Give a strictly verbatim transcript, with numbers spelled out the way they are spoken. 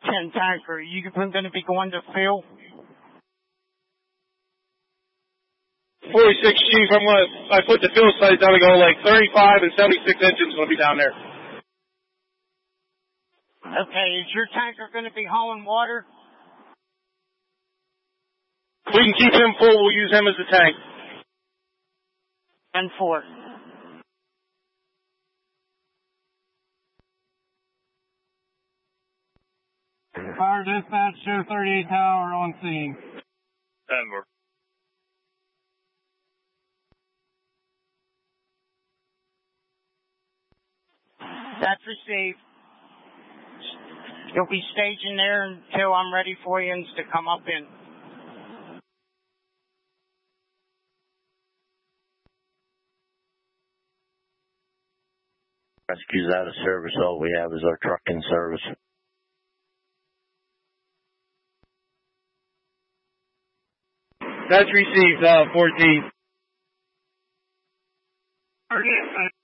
ten tanker, you going to be going to fill? forty-six, Chief, I'm going to, I put the fill size down to go like thirty-five and seventy-six engines going to be down there. Okay, is your tanker going to be hauling water? We can keep him full, we'll use him as the tank. And four. Fire dispatch, show thirty-eight tower on scene. Denver. That's received. You'll be staging there until I'm ready for you to come up in. Rescue's out of service. All we have is our truck in service. That's received, uh, fourteen. Okay.